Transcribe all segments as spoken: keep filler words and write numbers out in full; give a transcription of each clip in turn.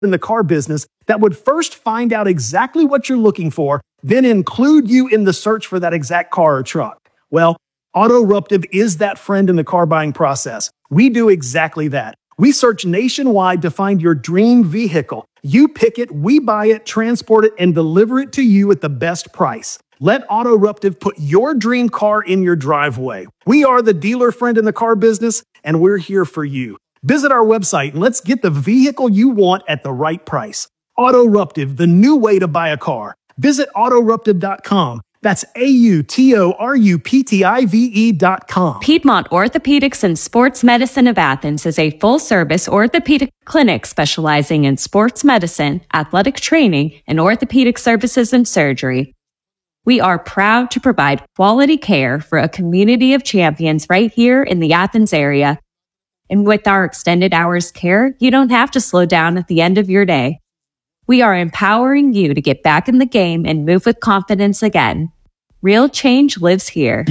in the car business that would first find out exactly what you're looking for, then include you in the search for that exact car or truck. Well, Autoruptive is that friend in the car buying process. We do exactly that. We search nationwide to find your dream vehicle. You pick it, we buy it, transport it, and deliver it to you at the best price. Let Autoruptive put your dream car in your driveway. We are the dealer friend in the car business, and we're here for you. Visit our website and let's get the vehicle you want at the right price. Autoruptive, the new way to buy a car. Visit autoruptive dot com. That's A U T O R U P T I V E dot com. Piedmont Orthopedics and Sports Medicine of Athens is a full-service orthopedic clinic specializing in sports medicine, athletic training, and orthopedic services and surgery. We are proud to provide quality care for a community of champions right here in the Athens area. And with our extended hours care, you don't have to slow down at the end of your day. We are empowering you to get back in the game and move with confidence again. Real change lives here.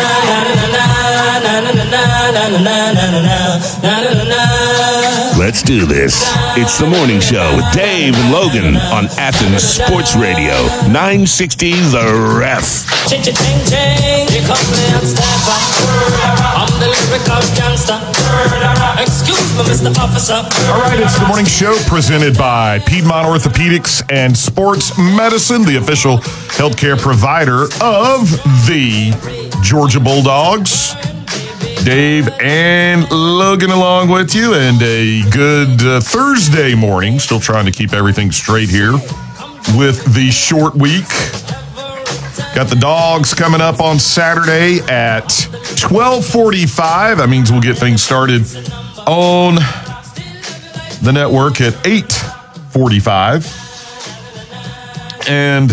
Let's do this. It's the morning show with Dave and Logan on Athens Sports Radio, nine sixty The Ref. Excuse me, Mister Officer. All right, it's the morning show presented by Piedmont Orthopedics and Sports Medicine, the official healthcare provider of the Georgia Bulldogs. Dave and Logan along with you, and a good uh, Thursday morning. Still trying to keep everything straight here with the short week. Got the Dogs coming up on Saturday at twelve forty-five. That means we'll get things started on the network at eight forty-five. And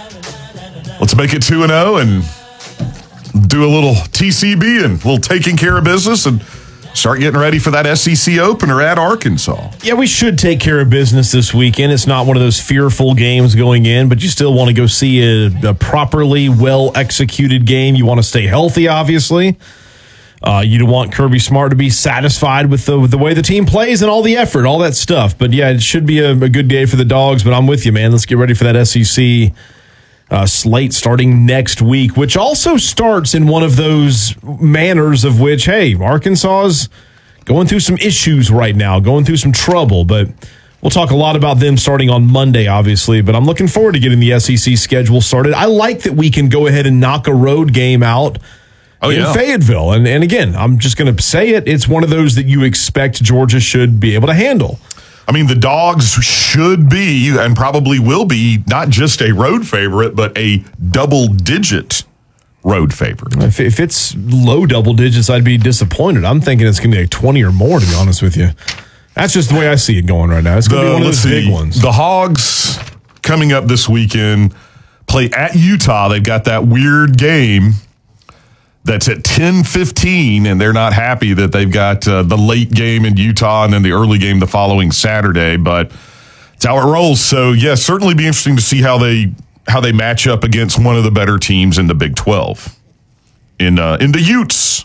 let's make it two and oh and do a little T C B and a little taking care of business and start getting ready for that S E C opener at Arkansas. Yeah, we should take care of business this weekend. It's not one of those fearful games going in, but you still want to go see a, a properly well-executed game. You want to stay healthy, obviously. Uh, you don't want Kirby Smart to be satisfied with the, with the way the team plays and all the effort, all that stuff. But, yeah, it should be a, a good day for the Dogs, but I'm with you, man. Let's get ready for that S E C Uh, slate starting next week, which also starts in one of those manners of which, hey, Arkansas is going through some issues right now, going through some trouble, but we'll talk a lot about them starting on Monday, obviously, but I'm looking forward to getting the S E C schedule started. I like that we can go ahead and knock a road game out oh, in yeah. Fayetteville, and, and again, I'm just going to say it, it's one of those that you expect Georgia should be able to handle. I mean, the Dogs should be, and probably will be, not just a road favorite, but a double-digit road favorite. If, if it's low double digits, I'd be disappointed. I'm thinking it's going to be like twenty or more, to be honest with you. That's just the way I see it going right now. It's going to be one of those big ones. The Hogs, coming up this weekend, play at Utah. They've got that weird game that's at ten fifteen, and they're not happy that they've got uh, the late game in Utah and then the early game the following Saturday, but it's how it rolls. So, yeah, certainly be interesting to see how they how they match up against one of the better teams in the Big twelve in uh, in the Utes.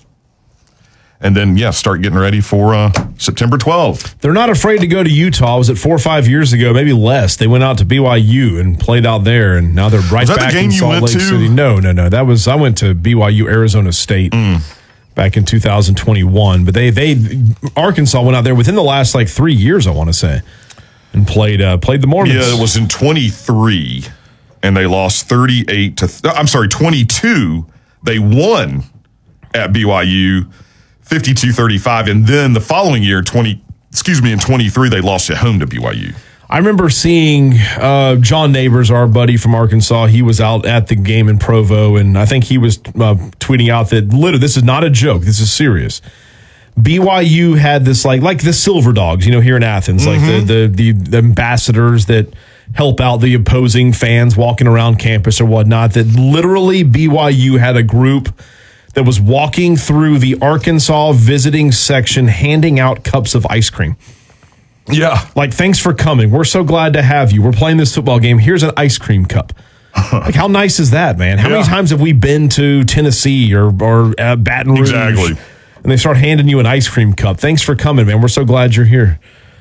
And then, yeah, start getting ready for uh, September twelfth. They're not afraid to go to Utah. Was it four or five years ago, maybe less? They went out to B Y U and played out there, and now they're right back in Salt Lake City. No, no, no. That was I went to B Y U Arizona State mm. back in two thousand twenty-one. But they they Arkansas went out there within the last like three years, I want to say, and played uh, played the Mormons. Yeah, it was in twenty-three, and they lost thirty-eight to. Th- I'm sorry, twenty-two. They won at B Y U. fifty-two thirty-five, and then the following year, twenty, excuse me, in twenty-three, they lost at home to B Y U. I remember seeing uh, John Neighbors, our buddy from Arkansas. He was out at the game in Provo, and I think he was uh, tweeting out that literally, this is not a joke. This is serious. B Y U had this like like the Silver Dogs, you know, here in Athens, mm-hmm. like the, the the the ambassadors that help out the opposing fans walking around campus or whatnot. That literally B Y U had a group that was walking through the Arkansas visiting section handing out cups of ice cream. Yeah. Like, thanks for coming. We're so glad to have you. We're playing this football game. Here's an ice cream cup. Like, how nice is that, man? How yeah. many times have we been to Tennessee or, or uh, Baton Rouge? Exactly. And they start handing you an ice cream cup. Thanks for coming, man. We're so glad you're here.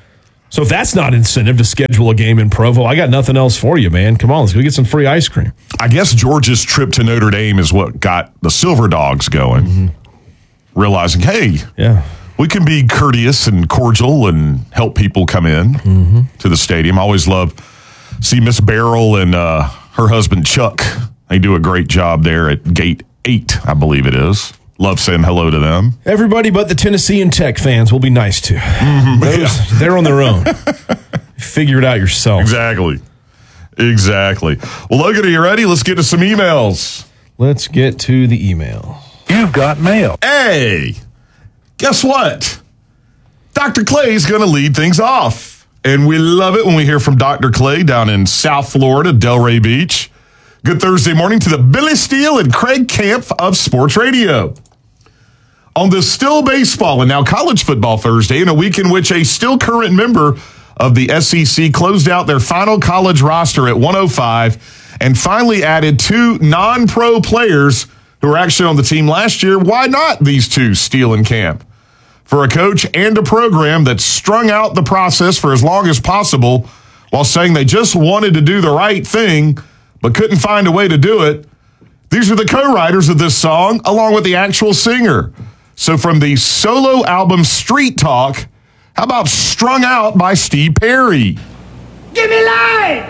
So if that's not incentive to schedule a game in Provo, I got nothing else for you, man. Come on, let's go get some free ice cream. I guess Georgia's trip to Notre Dame is what got the Silver Dogs going. Mm-hmm. Realizing, hey, yeah, we can be courteous and cordial and help people come in mm-hmm. to the stadium. I always love see Miss Barrel and uh, her husband Chuck. They do a great job there at Gate eight, I believe it is. Love saying hello to them. Everybody but the Tennessee and Tech fans will be nice to. Mm-hmm. Those, yeah. They're on their own. Figure it out yourself. Exactly. Exactly. Well, Logan, are you ready? Let's get to some emails. Let's get to the emails. You've got mail. Hey, guess what? Doctor Clay is going to lead things off. And we love it when we hear from Doctor Clay down in South Florida, Delray Beach. Good Thursday morning to the Billy Steele and Craig Camp of Sports Radio. On this still baseball and now college football Thursday, in a week in which a still current member of the S E C closed out their final college roster at one oh five and finally added two non-pro players who were actually on the team last year. Why not these two, Steele and Camp? For a coach and a program that strung out the process for as long as possible while saying they just wanted to do the right thing but couldn't find a way to do it. These are the co-writers of this song along with the actual singer. So from the solo album Street Talk, how about Strung Out by Steve Perry? Give me life!